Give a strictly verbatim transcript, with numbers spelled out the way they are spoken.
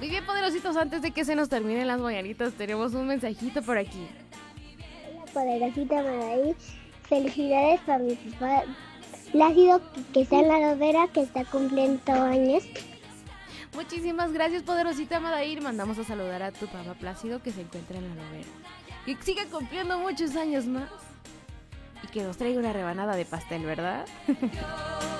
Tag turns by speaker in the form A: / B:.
A: Y bien, poderositos, antes de que se nos terminen las mañanitas, tenemos un mensajito por aquí.
B: Hola, poderosita Madaí. Felicidades para mi papá Plácido, que está en la Lovera, que está cumpliendo años.
A: Muchísimas gracias, poderosita Madair. Mandamos a saludar a tu papá Plácido, que se encuentra en la Lovera. Que siga cumpliendo muchos años más. Y que nos traiga una rebanada de pastel, ¿verdad?